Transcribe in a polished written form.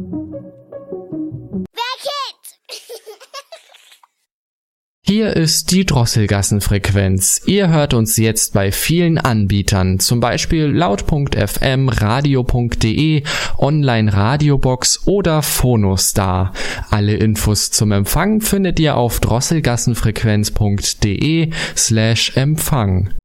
Hier ist die Drosselgassenfrequenz. Ihr hört uns jetzt bei vielen Anbietern, zum Beispiel laut.fm, radio.de, Online-Radiobox oder Phonostar. Alle Infos zum Empfang findet ihr auf drosselgassenfrequenz.de/Empfang.